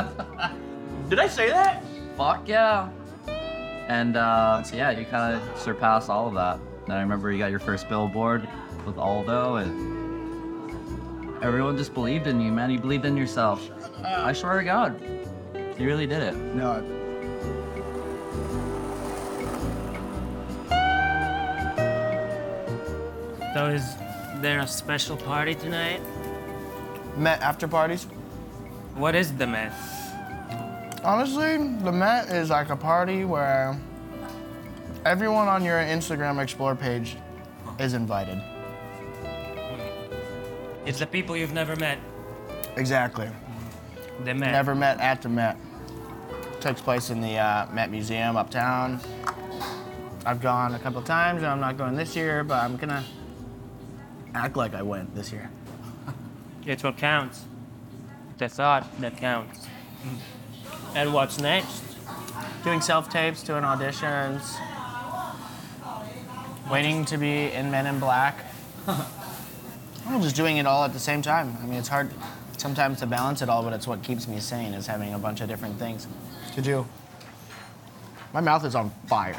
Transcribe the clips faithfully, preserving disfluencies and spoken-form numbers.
Did I say that? Fuck yeah. And uh, yeah, you kind of surpassed all of that. And I remember you got your first billboard with Aldo, and everyone just believed in you, man. You believed in yourself. I swear to God, you really did it. No. So is there a special party tonight? Met after parties? What is the Met? Honestly, the Met is like a party where everyone on your Instagram Explore page is invited. It's the people you've never met. Exactly. The Met. Never met at the Met. Takes place in the uh, Met Museum uptown. I've gone a couple times, and I'm not going this year, but I'm gonna act like I went this year. It's what counts. The thought that counts. And what's next? Doing self-tapes, doing auditions, waiting to be in Men in Black. I'm just doing it all at the same time. I mean, it's hard sometimes to balance it all, but it's what keeps me sane, is having a bunch of different things to do. My mouth is on fire.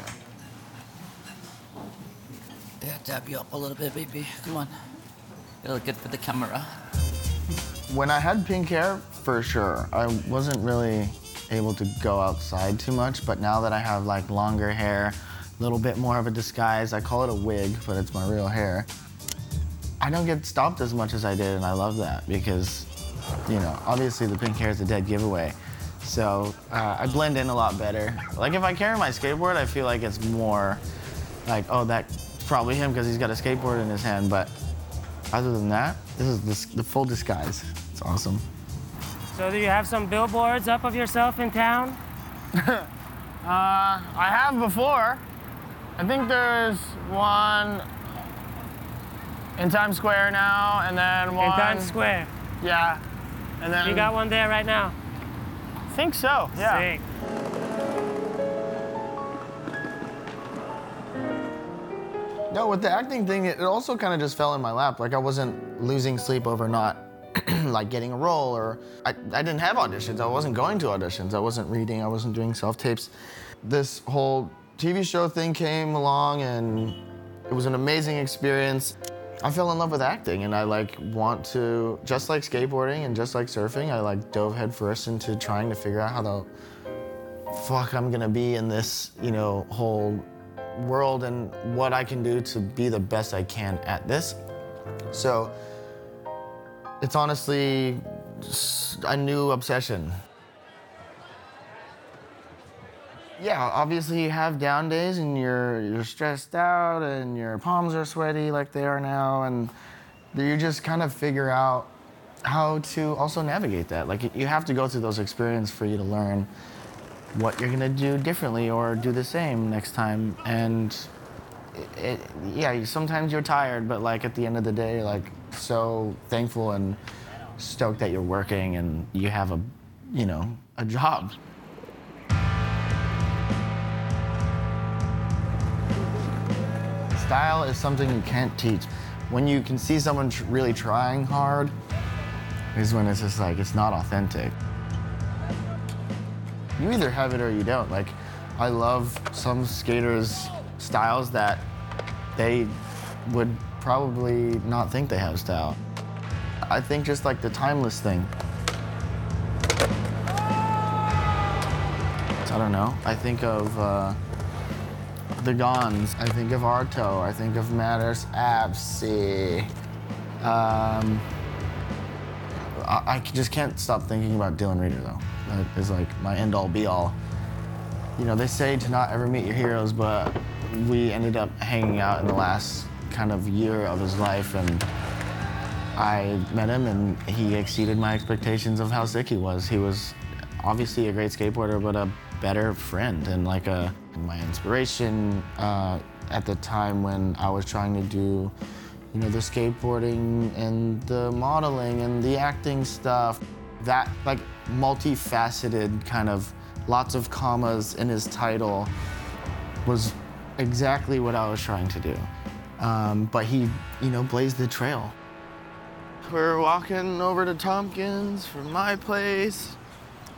Yeah, dab you up a little bit, baby. Come on. You look good for the camera. When I had pink hair, for sure, I wasn't really able to go outside too much, but now that I have like longer hair, a little bit more of a disguise, I call it a wig, but it's my real hair, I don't get stopped as much as I did, and I love that because, you know, obviously the pink hair is a dead giveaway. So uh, I blend in a lot better. Like if I carry my skateboard, I feel like it's more like, oh, that's probably him because he's got a skateboard in his hand, but other than that, this is the, the full disguise. It's awesome. So do you have some billboards up of yourself in town? uh, I have before. I think there's one in Times Square now, and then one... In Times Square? Yeah. And then... You got one there right now? I think so, yeah. Sick. No, with the acting thing, it also kind of just fell in my lap. Like I wasn't losing sleep over not like getting a role, or I, I didn't have auditions. I wasn't going to auditions. I wasn't reading. I wasn't doing self-tapes. This whole T V show thing came along, and it was an amazing experience. I fell in love with acting, and I like want to, just like skateboarding and just like surfing, I like dove headfirst into trying to figure out how the fuck I'm gonna be in this, you know, whole world and what I can do to be the best I can at this. So it's honestly a new obsession. Yeah, obviously you have down days and you're you're stressed out and your palms are sweaty like they are now, and you just kind of figure out how to also navigate that. Like you have to go through those experiences for you to learn what you're gonna do differently or do the same next time. And it, it, yeah, sometimes you're tired, but like at the end of the day, like so thankful and stoked that you're working and you have a, you know, a job. Style is something you can't teach. When you can see someone tr- really trying hard is when it's just like, it's not authentic. You either have it or you don't. Like, I love some skaters' styles that they would probably not think they have style. I think just like the timeless thing. I don't know. I think of uh, the Gons. I think of Arto. I think of Matters Absi. Um, I, I just can't stop thinking about Dylan Reeder, though. That is like my end-all, be-all. You know, they say to not ever meet your heroes, but we ended up hanging out in the last kind of year of his life, and I met him, and he exceeded my expectations of how sick he was. He was obviously a great skateboarder, but a better friend and like a my inspiration uh, at the time when I was trying to do, you know, the skateboarding and the modeling and the acting stuff. That like multifaceted kind of lots of commas in his title was exactly what I was trying to do. Um, but he, you know, blazed the trail. We're walking over to Tompkins from my place.